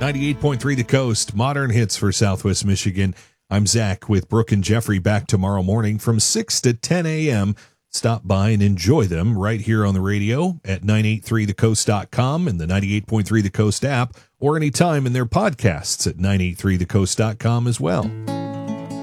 98.3 The Coast, modern hits for Southwest Michigan. I'm Zach with Brooke and Jeffrey, back tomorrow morning from 6 to 10 a.m. Stop by and enjoy them right here on the radio at 983thecoast.com and the 98.3 The Coast app, or anytime in their podcasts at 983thecoast.com as well.